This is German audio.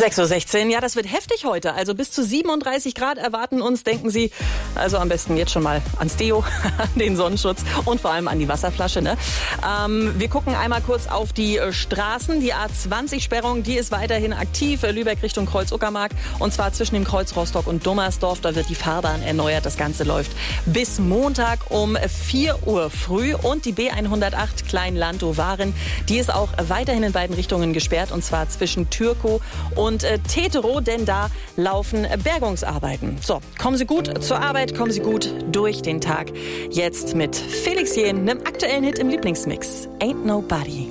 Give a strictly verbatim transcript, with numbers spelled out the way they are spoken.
sechs Uhr sechzehn, ja, das wird heftig heute. Also bis zu siebenunddreißig Grad erwarten uns, denken Sie. Also am besten jetzt schon mal ans Deo, an den Sonnenschutz und vor allem an die Wasserflasche. Ne? Ähm, wir gucken einmal kurz auf die äh, Straßen. Die A zwanzig Sperrung, die ist weiterhin aktiv. Äh, Lübeck Richtung Kreuz-Uckermark. Und zwar zwischen dem Kreuz Rostock und Dummersdorf. Da wird die Fahrbahn erneuert. Das Ganze läuft bis Montag um vier Uhr früh. Und die B hundertacht Klein-Landow-Waren, die ist auch weiterhin in beiden Richtungen gesperrt. Und zwar zwischen Türkow und äh, Teterow, denn da laufen Bergungsarbeiten. So, kommen Sie gut zur Arbeit, kommen Sie gut durch den Tag. Jetzt mit Felix Jähn, einem aktuellen Hit im Lieblingsmix. Ain't Nobody.